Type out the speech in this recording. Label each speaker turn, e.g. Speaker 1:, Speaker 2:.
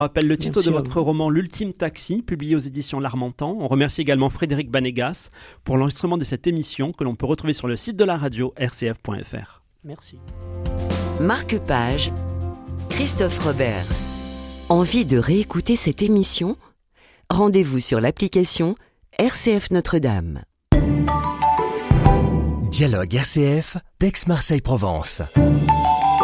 Speaker 1: On rappelle le titre
Speaker 2: Merci
Speaker 1: de
Speaker 2: à
Speaker 1: votre
Speaker 2: vous.
Speaker 1: roman L'Ultime Taxi, publié aux éditions L'Harmentan. On remercie également Frédéric Banégas pour l'enregistrement de cette émission que l'on peut retrouver sur le site de la radio rcf.fr.
Speaker 2: Merci.
Speaker 3: Marque-page, Christophe Robert. Envie de réécouter cette émission ? Rendez-vous sur l'application RCF Notre-Dame.
Speaker 4: Dialogue RCF, d'Aix-Marseille-Provence.